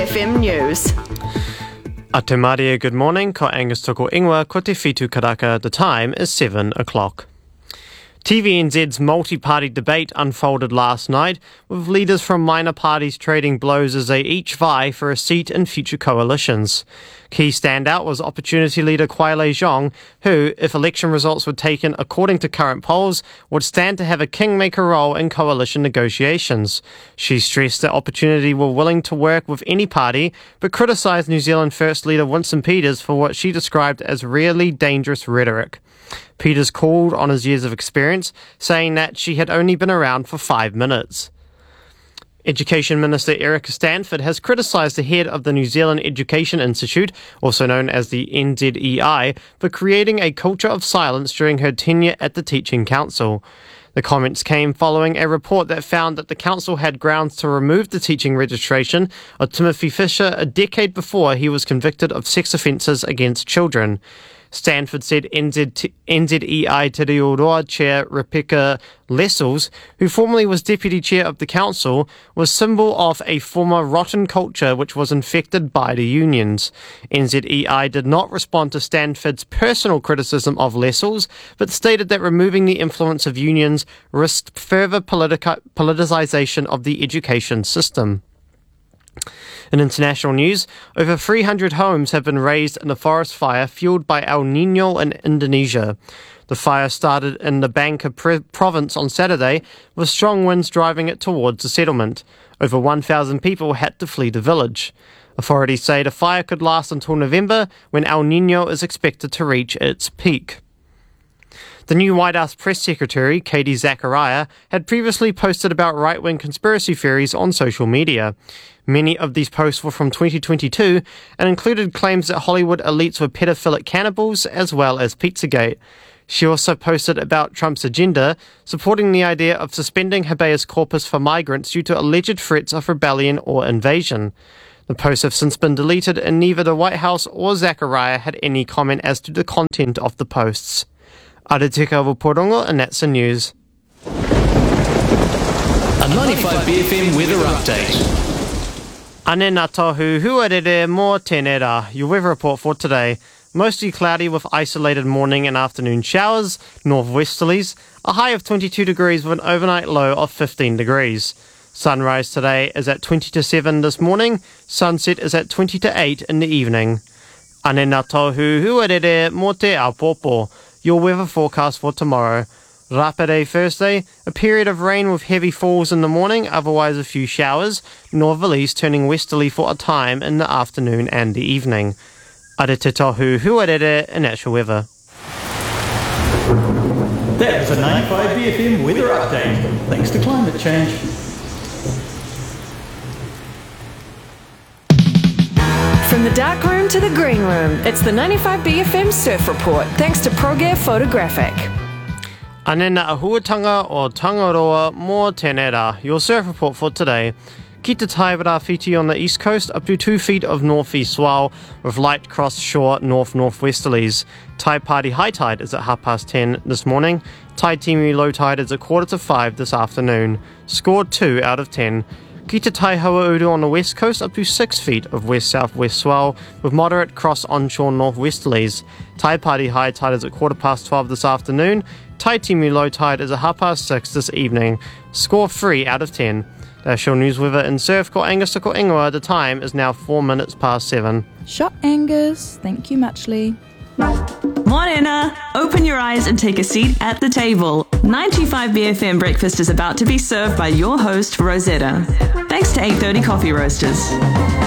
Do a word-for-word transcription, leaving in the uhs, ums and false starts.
F M News. A te Maria, good morning. Ko Angus toko ingoa, ko te whitu karaka. The time is seven o'clock. T V N Z's multi-party debate unfolded last night, with leaders from minor parties trading blows as they each vie for a seat in future coalitions. Key standout was Opportunity leader Kwai Lei Zhong, who, if election results were taken according to current polls, would stand to have a kingmaker role in coalition negotiations. She stressed that Opportunity were willing to work with any party, but criticised New Zealand First leader Winston Peters for what she described as really dangerous rhetoric. Peters called on his years of experience, saying that she had only been around for five minutes. Education Minister Erica Stanford has criticised the head of the New Zealand Education Institute, also known as the N Z E I, for creating a culture of silence during her tenure at the Teaching Council. The comments came following a report that found that the council had grounds to remove the teaching registration of Timothy Fisher a decade before he was convicted of sex offences against children. Stanford said N Z T- N Z E I Te Reo Roa Chair Rebecca Lessels, who formerly was Deputy Chair of the Council, was symbol of a former rotten culture which was infected by the unions. N Z E I did not respond to Stanford's personal criticism of Lessels, but stated that removing the influence of unions risked further politica- politicisation of the education system. In international news, over three hundred homes have been razed in a forest fire fueled by El Niño in Indonesia. The fire started in the Bangka province on Saturday, with strong winds driving it towards the settlement. Over one thousand people had to flee the village. Authorities say the fire could last until November, when El Niño is expected to reach its peak. The new White House press secretary, Katie Zachariah, had previously posted about right-wing conspiracy theories on social media. Many of these posts were from twenty twenty-two and included claims that Hollywood elites were pedophilic cannibals as well as Pizzagate. She also posted about Trump's agenda, supporting the idea of suspending habeas corpus for migrants due to alleged threats of rebellion or invasion. The posts have since been deleted, and neither the White House or Zachariah had any comment as to the content of the posts. Aretika Wuporongo, and that's the news. A ninety-five B F M weather update. Ane ngā tohu huarere mō tēnei rā. Your weather report for today. Mostly cloudy with isolated morning and afternoon showers, northwesterlies, a high of twenty-two degrees with an overnight low of fifteen degrees. Sunrise today is at twenty to seven this morning, sunset is at twenty to eight in the evening. Ane ngā tohu huarere mō te apopo. Your weather forecast for tomorrow. Rapide Thursday, a period of rain with heavy falls in the morning, otherwise a few showers, northerlies turning westerly for a time in the afternoon and the evening. Are te tohu huarere, and that's your weather. That was a ninety-five B F M weather update, thanks to climate change. From the dark room to the green room, it's the ninety-five B F M Surf Report, thanks to ProGear Photographic. Ane ngā ahuatanga o Tangaroa mō tēnei rā. Your surf report for today. Ki te Taiwara Whiti on the east coast, up to two feet of northeast swell, with light cross-shore north-northwesterlies. Tai Party high tide is at half past ten this morning. Tai Timu low tide is at quarter to five this afternoon. Scored two out of ten. Ki te Taihawa Uru on the west coast, up to six feet of west-southwest swell, with moderate cross-onshore northwesterlies. Tai Party high tide is at quarter past twelve this afternoon. Tai Timu low tide is at half past six this evening. Score three out of ten. That's your news weather in surf. Ko Angus ko ingoa. The time is now four minutes past seven. Shot Angus. Thank you muchly. Morena! Open your eyes and take a seat at the table. ninety-five B F M breakfast is about to be served by your host, Rosetta. Thanks to eight thirty Coffee Roasters.